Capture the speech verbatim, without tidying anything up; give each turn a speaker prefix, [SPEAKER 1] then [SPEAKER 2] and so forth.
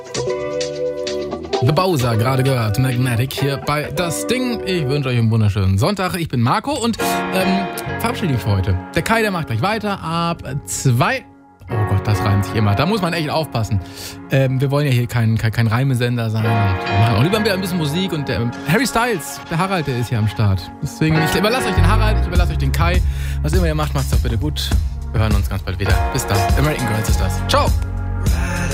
[SPEAKER 1] The Bowser, gerade gehört, Magnetic hier bei Das Ding. Ich wünsche euch einen wunderschönen Sonntag. Ich bin Marco und ähm, verabschiede mich für heute. Der Kai, der macht gleich weiter ab zwei. Oh Gott, das reimt sich immer. Da muss man echt aufpassen. Ähm, wir wollen ja hier kein, kein, kein Reimesender sein. Wir machen auch lieber ein bisschen Musik. Und der Harry Styles, der Harald, der ist hier am Start. Deswegen, ich überlasse euch den Harald, ich überlasse euch den Kai. Was immer ihr macht, macht's doch bitte gut. Wir hören uns ganz bald wieder. Bis dann. American Girls ist das. Ciao.